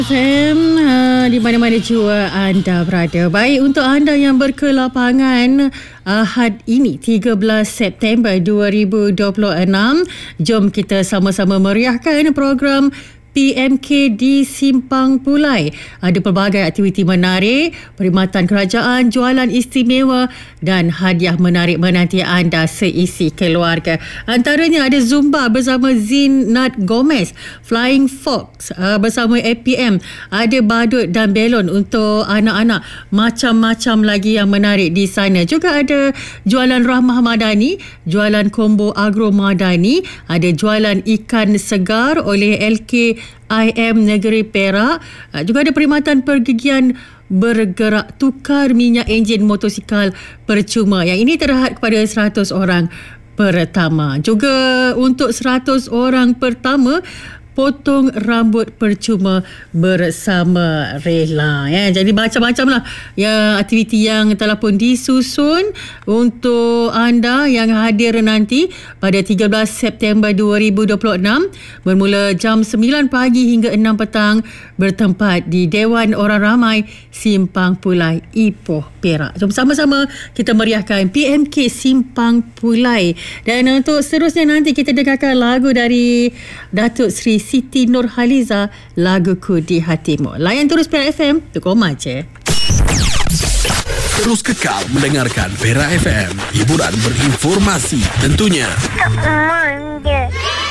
FM, di mana-mana jua anda berada. Baik, untuk anda yang berkelapangan Ahad ini 13 September 2026, jom kita sama-sama meriahkan program PMK di Simpang Pulai. Ada pelbagai aktiviti menarik, perkhidmatan kerajaan, jualan istimewa dan hadiah menarik menanti anda seisi keluarga. Antaranya ada Zumba bersama Zin Nat Gomez, Flying Fox bersama APM, ada badut dan belon untuk anak-anak, macam-macam lagi yang menarik di sana. Juga ada jualan Rahmah Madani, jualan combo agro Madani, ada jualan ikan segar oleh LK IM Negeri Perak. Juga ada perkhidmatan pergigian bergerak tukar minyak enjin motosikal percuma. Yang ini terhad kepada 100 orang pertama. Juga untuk 100 orang pertama, potong rambut percuma bersama rela. Jadi macam-macam lah ya aktiviti yang telah pun disusun untuk anda yang hadir nanti pada 13 September 2026 bermula jam 9 pagi hingga 6 petang, bertempat di Dewan Orang Ramai Simpang Pulai, Ipoh, Perak. Jom sama-sama kita meriahkan PMK Simpang Pulai. Dan untuk seterusnya nanti kita dengarkan lagu dari Datuk Seri Siti Nurhaliza, Laguku di Hatimu. Layan terus Perak FM, Tukoma je. Terus kekal mendengarkan Perak FM, hiburan berinformasi tentunya. Tak je.